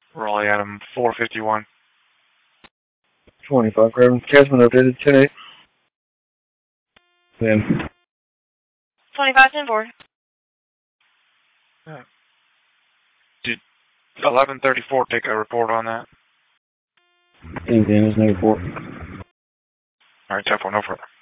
Raleigh Adam 451. 25, Raven. Casman updated 10-8. Then. 25-10-4. Did 1134 take a report on that? Anything, there's no report. Alright, 10-4, no further.